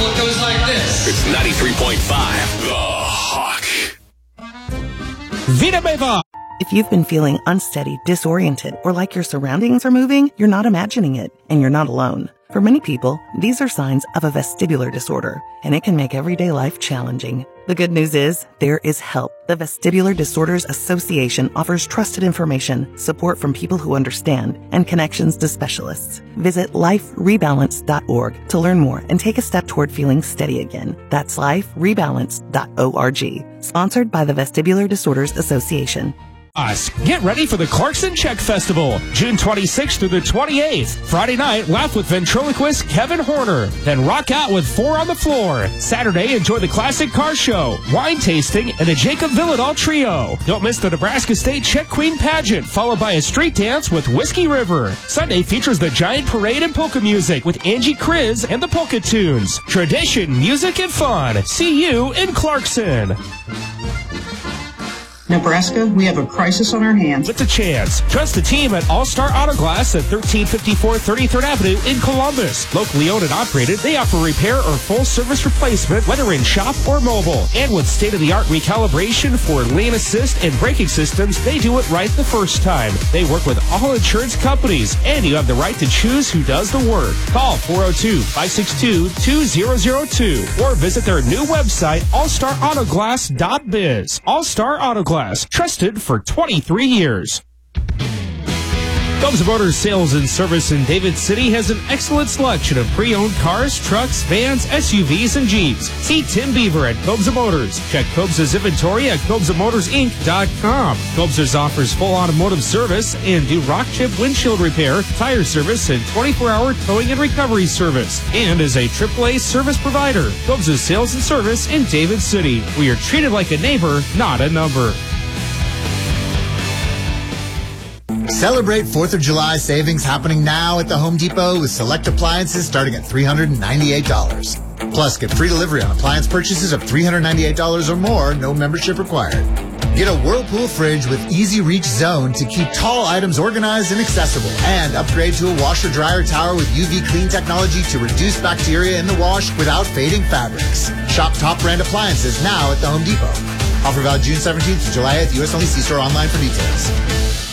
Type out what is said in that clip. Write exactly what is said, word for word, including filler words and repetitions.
Well, it goes like this. It's ninety-three point five, The Hawk. Vita Beva. If you've been feeling unsteady, disoriented, or like your surroundings are moving, you're not imagining it, and you're not alone. For many people, these are signs of a vestibular disorder, and it can make everyday life challenging. The good news is, there is help. The Vestibular Disorders Association offers trusted information, support from people who understand, and connections to specialists. Visit life rebalance dot org to learn more and take a step toward feeling steady again. That's life rebalance dot org. Sponsored by the Vestibular Disorders Association. Us. Get ready for the Clarkson Czech Festival, June twenty-sixth through the twenty-eighth. Friday night, laugh with ventriloquist Kevin Horner. Then rock out with Four on the Floor. Saturday, enjoy the classic car show, wine tasting, and the Jacob Villadal Trio. Don't miss the Nebraska State Czech Queen pageant, followed by a street dance with Whiskey River. Sunday features the Giant Parade and polka music with Angie Kriz and the Polka Tunes. Tradition, music, and fun. See you in Clarkson. Nebraska, we have a crisis on our hands. With the chance. Trust the team at All-Star Auto Glass at thirteen fifty-four thirty-third Avenue in Columbus. Locally owned and operated, they offer repair or full service replacement, whether in shop or mobile. And with state-of-the-art recalibration for lane assist and braking systems, they do it right the first time. They work with all insurance companies, and you have the right to choose who does the work. Call four oh two, five six two, two oh oh two or visit their new website, all star auto glass dot biz. All-Star Auto Glass, trusted for twenty-three years. Cobbs Motors Sales and Service in David City has an excellent selection of pre-owned cars, trucks, vans, S U Vs, and Jeeps. See Tim Beaver at Cobbs Motors. Check Cobbs' inventory at Cobbs Motors Inc dot com. Cobbs offers full automotive service and do rock chip windshield repair, tire service, and twenty-four hour towing and recovery service. And is a triple A service provider. Cobbs' Sales and Service in David City, where you're treated like a neighbor, not a number. Celebrate fourth of July savings happening now at the Home Depot with select appliances starting at three hundred ninety-eight dollars. Plus, get free delivery on appliance purchases of three hundred ninety-eight dollars or more, no membership required. Get a Whirlpool fridge with Easy Reach Zone to keep tall items organized and accessible. And upgrade to a washer-dryer tower with U V clean technology to reduce bacteria in the wash without fading fabrics. Shop top brand appliances now at the Home Depot. Offer valid June seventeenth to July eighth, U S only. See store online for details.